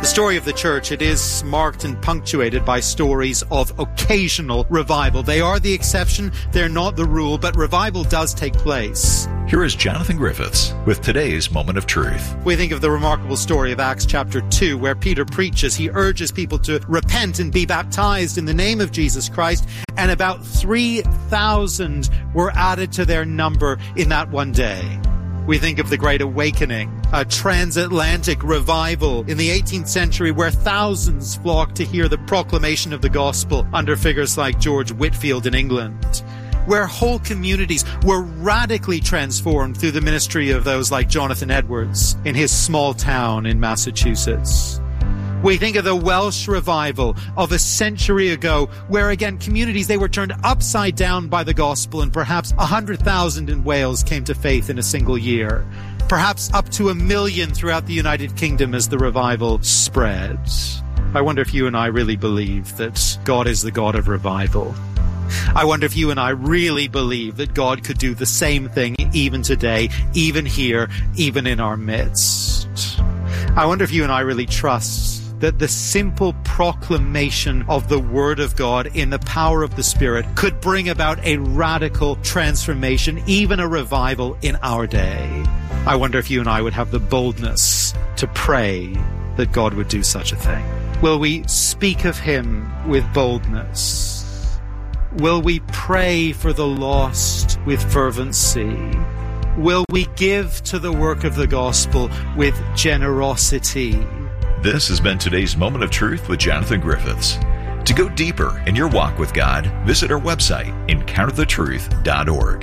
The story of the church, it is marked and punctuated by stories of occasional revival. They are the exception, they're not the rule, but revival does take place. Here is Jonathan Griffiths with today's Moment of Truth. We think of the remarkable story of Acts chapter 2, where Peter preaches. He urges people to repent and be baptized in the name of Jesus Christ, and about 3,000 were added to their number in that one day. We think of the Great Awakening, a transatlantic revival in the 18th century where thousands flocked to hear the proclamation of the gospel under figures like George Whitefield in England, where whole communities were radically transformed through the ministry of those like Jonathan Edwards in his small town in Massachusetts. We think of the Welsh revival of a century ago, where again communities, they were turned upside down by the gospel, and perhaps 100,000 in Wales came to faith in a single year. Perhaps up to 1 million throughout the United Kingdom as the revival spread. I wonder if you and I really believe that God is the God of revival. I wonder if you and I really believe that God could do the same thing even today, even here, even in our midst. I wonder if you and I really trust that the simple proclamation of the Word of God in the power of the Spirit could bring about a radical transformation, even a revival in our day. I wonder if you and I would have the boldness to pray that God would do such a thing. Will we speak of Him with boldness? Will we pray for the lost with fervency? Will we give to the work of the gospel with generosity? This has been today's Moment of Truth with Jonathan Griffiths. To go deeper in your walk with God, visit our website, encounterthetruth.org.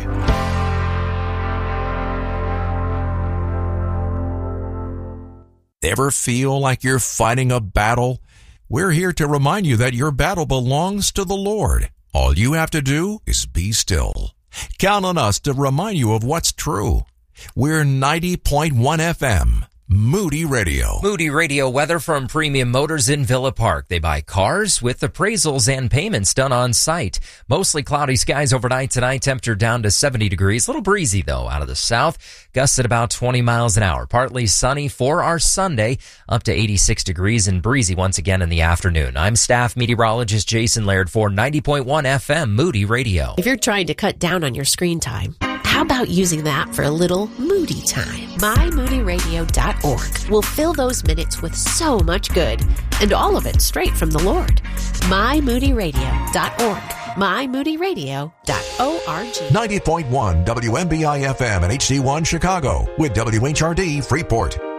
Ever feel like you're fighting a battle? We're here to remind you that your battle belongs to the Lord. All you have to do is be still. Count on us to remind you of what's true. We're 90.1 FM. Moody Radio. Moody Radio weather from Premium Motors in Villa Park. They buy cars with appraisals and payments done on site. Mostly cloudy skies overnight tonight. Temperature down to 70 degrees. A little breezy, though, out of the south. Gusts at about 20 miles an hour. Partly sunny for our Sunday. Up to 86 degrees and breezy once again in the afternoon. I'm staff meteorologist Jason Laird for 90.1 FM Moody Radio. If you're trying to cut down on your screen time, how about using that for a little Moody time? MyMoodyRadio.org will fill those minutes with so much good, and all of it straight from the Lord. MyMoodyRadio.org. MyMoodyRadio.org. 90.1 WMBI FM and HD1 Chicago with WHRD Freeport.